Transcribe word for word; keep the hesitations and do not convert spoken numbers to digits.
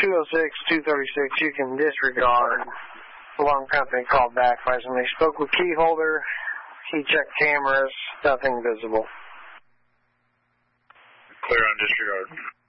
two oh six, two thirty-six, you can disregard. Alarm company called back. They spoke with key holder. He checked cameras. Nothing visible. Clear on disregard.